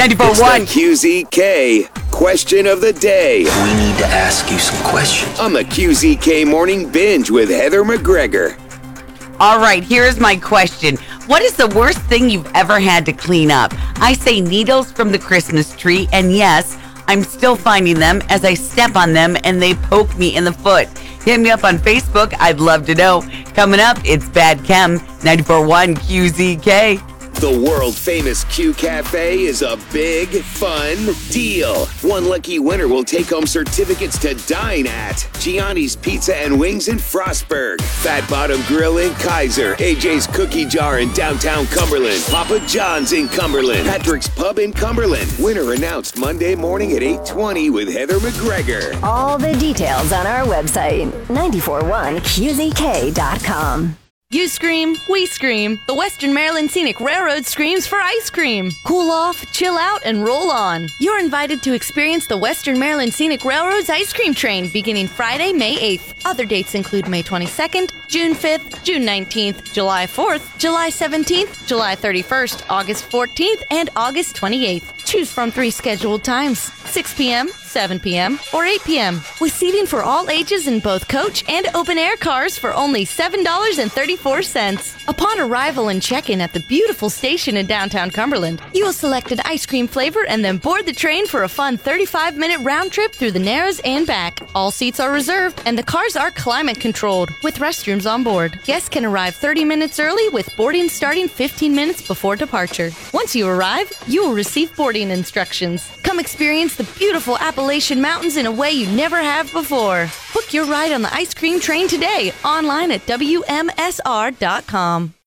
It's 94.1. the QZK question of the day We need to ask you some questions. on the QZK Morning Binge with Heather McGregor. All right, here's my question. What is the worst thing you've ever had to clean up? I say needles from the Christmas tree, and yes, I'm still finding them as I step on them and they poke me in the foot. Hit me up on Facebook. I'd love to know. Coming up, it's Bad Chem, 94.1 QZK. The world-famous Q Cafe is a big, fun deal. One lucky winner will take home certificates to dine at Gianni's Pizza and Wings in Frostburg, Fat Bottom Grill in Kaiser, AJ's Cookie Jar in downtown Cumberland, Papa John's in Cumberland, Patrick's Pub in Cumberland. Winner announced Monday morning at 8:20 with Heather McGregor. All the details on our website, 941qzk.com. You scream, we scream. The Western Maryland Scenic Railroad screams for ice cream. Cool off, chill out, and roll on. You're invited to experience the Western Maryland Scenic Railroad's ice cream train beginning Friday, May 8th. Other dates include May 22nd, June 5th, June 19th, July 4th, July 17th, July 31st, August 14th, and August 28th. Choose from 3 scheduled times, 6 p.m., 7 p.m., or 8 p.m. with seating for all ages in both coach and open-air cars for only $7.34. Upon arrival and check-in at the beautiful station in downtown Cumberland, you will select an ice cream flavor and then board the train for a fun 35-minute round trip through the Narrows and back. All seats are reserved, and the cars are climate-controlled with restrooms on board. Guests can arrive 30 minutes early with boarding starting 15 minutes before departure. Once you arrive, you will receive boarding instructions. Come experience the beautiful Appalachian Mountains in a way you never have before. Book your ride on the ice cream train today online at WMSR.com.